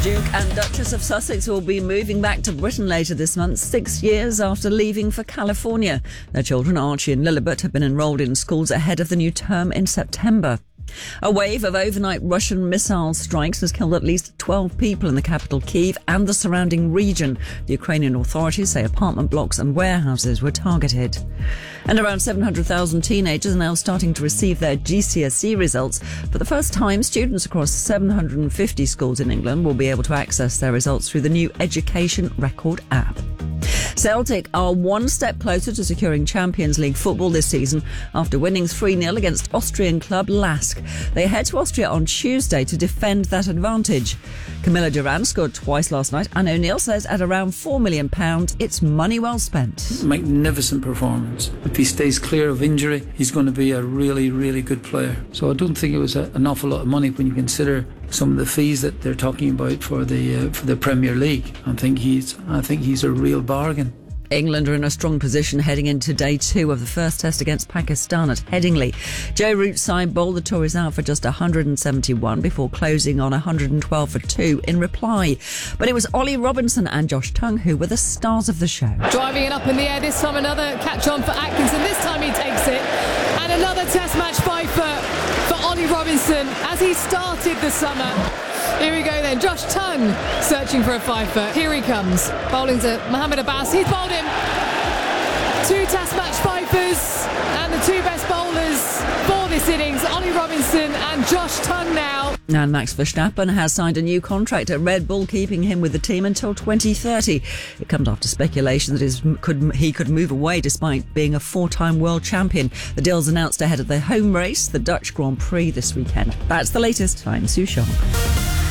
Duke and Duchess of Sussex will be moving back to Britain later this month, 6 years after leaving for California. Their children, Archie and Lilibet, have been enrolled in schools ahead of the new term in September. A wave of overnight Russian missile strikes has killed at least 12 people in the capital Kyiv and the surrounding region. The Ukrainian authorities say apartment blocks and warehouses were targeted. And around 700,000 teenagers are now starting to receive their GCSE results. For the first time, students across 750 schools in England will be able to access their results through the new Education Record app. Celtic are one step closer to securing Champions League football this season after winning 3-0 against Austrian club Lask. They head to Austria on Tuesday to defend that advantage. Camilla Duran scored twice last night, and O'Neill says at around £4 million, it's money well spent. Magnificent performance. If he stays clear of injury, he's going to be a really, really good player. So I don't think it was an awful lot of money when you consider some of the fees that they're talking about for the Premier League. I think he's a real bargain. England are in a strong position heading into day 2 of the first test against Pakistan at Headingley. Joe Root's side bowled the Tories out for just 171 before closing on 112 for 2 in reply. But it was Ollie Robinson and Josh Tongue who were the stars of the show. Driving it up in the air, this time another catch on for Atkinson. This time he takes it. And another test match five for Ollie Robinson as he started the summer. Here we go then, Josh Tongue searching for a 5-foot. Here he comes, bowling to Mohammed Abbas. He's bowled him. 2 test match fifers and the 2 best bowlers for this innings, Ollie Robinson and Josh Tongue now. And Max Verstappen has signed a new contract at Red Bull, keeping him with the team until 2030. It comes after speculation that he could move away despite being a 4-time world champion. The deal's announced ahead of the home race, the Dutch Grand Prix this weekend. That's the latest. I'm Sue Sharp.